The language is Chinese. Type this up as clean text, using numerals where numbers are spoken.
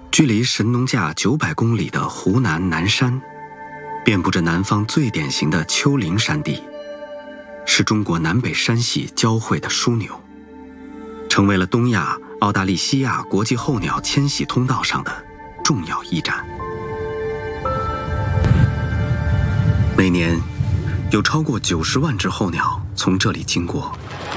距离神农架900公里的湖南南山，遍布着南方最典型的丘陵山地，是中国南北山系交汇的枢纽，成为了东亚、澳大利西亚国际候鸟迁徙通道上的重要驿站。每年有超过90万只候鸟从这里经过，